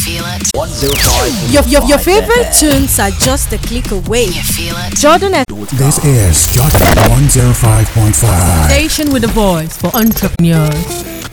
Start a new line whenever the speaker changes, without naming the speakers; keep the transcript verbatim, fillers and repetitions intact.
feel it?
one oh five.
Your, your, your favorite tunes are just a click away.
You feel it?
Jordan F.
This is Jordan one oh five point five.
Station with a voice for entrepreneurs.